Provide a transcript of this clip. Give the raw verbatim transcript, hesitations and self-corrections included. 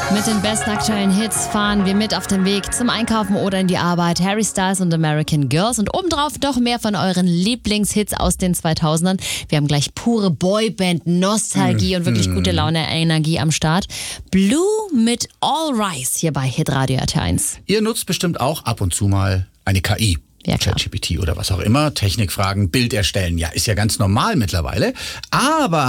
Mit den besten aktuellen Hits fahren wir mit auf den Weg zum Einkaufen oder in die Arbeit. Harry Styles und American Girls und obendrauf noch mehr von euren Lieblingshits aus den zweitausendern. Wir haben gleich pure Boyband-Nostalgie und wirklich gute Laune, Energie am Start. Blue mit All Rise hier bei Hitradio R T eins. Ihr nutzt bestimmt auch ab und zu mal eine K I. Ja, klar. ChatGPT oder was auch immer. Technikfragen, Bild erstellen. Ja, ist ja ganz normal mittlerweile. Aber